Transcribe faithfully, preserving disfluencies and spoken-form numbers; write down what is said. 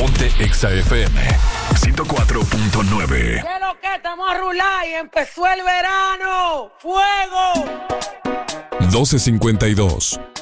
Ponte Exa F M ciento cuatro punto nueve. ¿Qué es lo que estamos a rular y empezó el verano? ¡Fuego! doce cincuenta y dos.